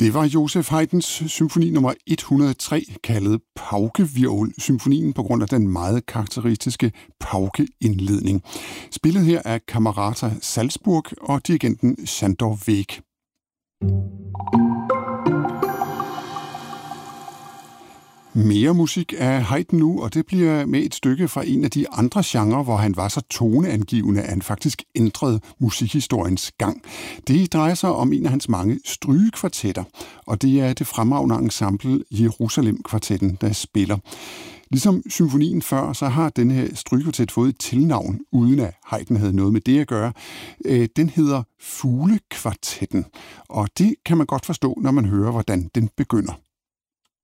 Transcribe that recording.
Det var Joseph Haydns symfoni nummer 103, kaldet Paukevirvel-symfonien på grund af den meget karakteristiske paukeindledning. Spillet her af Camerata Salzburg og dirigenten Sándor Vég. Mere musik af Haydn nu, og det bliver med et stykke fra en af de andre genrer, hvor han var så toneangivende, at han faktisk ændrede musikhistoriens gang. Det drejer sig om en af hans mange strygekvartetter, og det er det fremragende ensemble Jerusalem-kvartetten, der spiller. Ligesom symfonien før, så har den her strygekvartet fået et tilnavn, uden at Haydn havde noget med det at gøre. Den hedder Fuglekvartetten, og det kan man godt forstå, når man hører, hvordan den begynder.